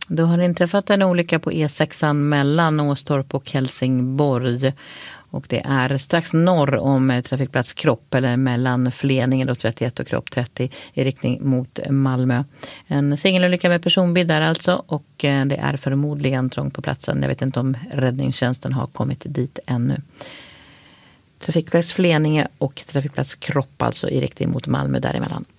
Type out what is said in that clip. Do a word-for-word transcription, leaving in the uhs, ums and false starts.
Då har det inträffat en olycka på E sex mellan Åstorp och Helsingborg. Och det är strax norr om trafikplats Kropp, eller mellan Fleningen och trettioett och Kropp trettio i riktning mot Malmö. En singelolycka med personbil där alltså, och det är förmodligen trångt på platsen. Jag vet inte om räddningstjänsten har kommit dit ännu. Trafikplats Fleninge och trafikplats Kropp alltså i riktning mot Malmö däremellan.